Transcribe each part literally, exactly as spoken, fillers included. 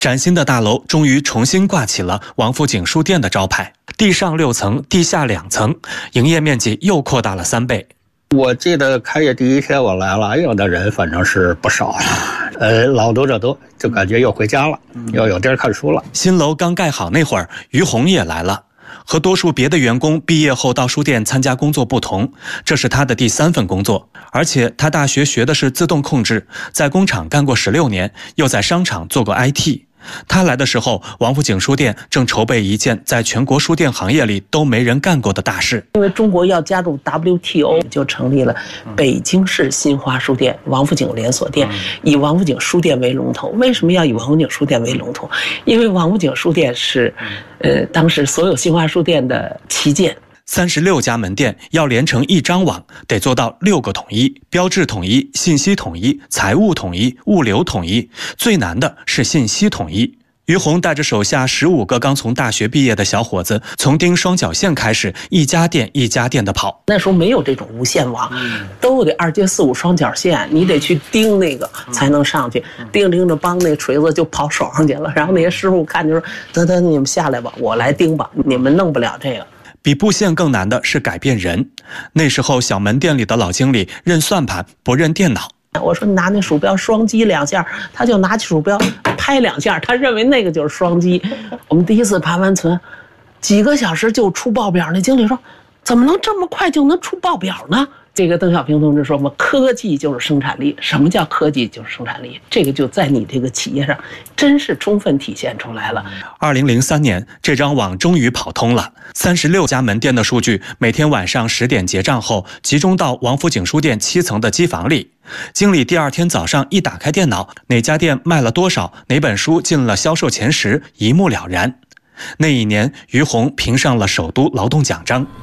崭新的大楼终于重新挂起了王府井书店的招牌，地上六层，地下两层，营业面积又扩大了三倍。 我记得开业第一天我来了，哎呦，那人反正是不少了，呃，老读者多，就感觉又回家了，又有地儿看书了。 新楼刚盖好那会儿，于洪也来了。和多数别的员工毕业后到书店参加工作不同，这是他的第三份工作，而且他大学学的是自动控制，在工厂干过十六年，又在商场做过 I T。他来的时候，王府井书店正筹备一件在全国书店行业里都没人干过的大事。 因为中国要加入 W T O， 就成立了北京市新华书店王府井连锁店，以王府井书店为龙头。为什么要以王府井书店为龙头？因为王府井书店是，呃，当时所有新华书店的旗舰。 三十六家门店要连成一张网，得做到六个统一：标志统一、信息统一、财务统一、物流统一。最难的是信息统一。于洪带着手下十五个刚从大学毕业的小伙子，从钉双绞线开始，一家店一家店的跑。 那时候没有这种无线网，都得二阶四五双绞线，你得去钉那个才能上去。钉钉着，帮那锤子就跑手上去了。然后那些师傅看就说：“得得，你们下来吧，我来钉吧，你们弄不了这个。” 比布线更难的是改变人。那时候小门店里的老经理认算盘不认电脑。 我说你拿那鼠标双击两下，他就拿起鼠标拍两下，他认为那个就是双击。我们第一次盘完存，几个小时就出报表，那经理说怎么能这么快就能出报表呢？这个邓小平同志说嘛，科技就是生产力。什么叫科技就是生产力？这个就在你这个企业上真是充分体现出来了。 二零零三年，这张网终于跑通了。三十六家门店的数据，每天晚上十点结账后，集中到王府井书店七层的机房里。经理第二天早上一打开电脑，哪家店卖了多少，哪本书进了销售前十，一目了然。那一年，于洪评上了首都劳动奖章。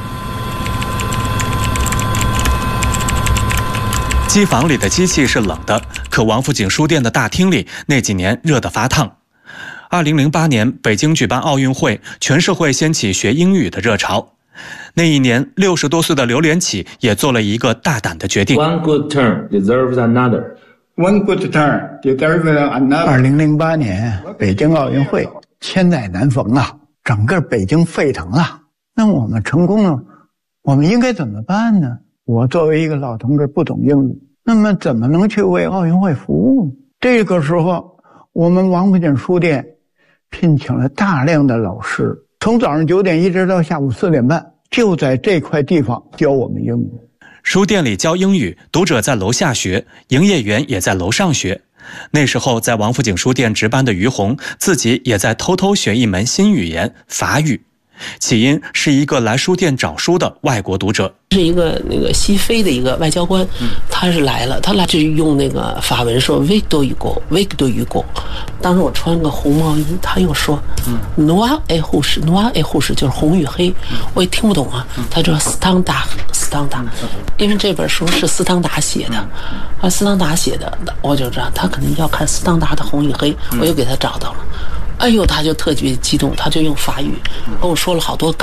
机房里的机器是冷的，可王府井书店的大厅里那几年热得发烫。二零零八年，北京举办奥运会，全社会掀起学英语的热潮。那一年，六十多岁的刘连起也做了一个大胆的决定。 One good turn deserves another. One good turn deserves another. 二零零八年北京奥运会，千载难逢啊，整个北京沸腾了。那我们成功了，我们应该怎么办呢？我作为一个老同志不懂英语，那么怎么能去为奥运会服务呢？这个时候，我们王府井书店聘请了大量的老师，从早上九点一直到下午四点半，就在这块地方教我们英语。 书店里教英语，读者在楼下学，营业员也在楼上学。那时候在王府井书店值班的于洪，自己也在偷偷学一门新语言——法语。起因是一个来书店找书的外国读者， 是一个那个西非的一个外交官，他是来了，他来就用那个法文说 Victor Hugo，Victor Hugo。当时我穿个红毛衣，他又说 Noir et rouge，Noir et rouge就是红与黑，我也听不懂啊。他就说斯汤达，斯汤达，因为这本书是斯汤达写的，啊，斯汤达写的，我就知道他肯定要看斯汤达的红与黑，我又给他找到了。哎呦，他就特别激动，他就用法语跟我说了好多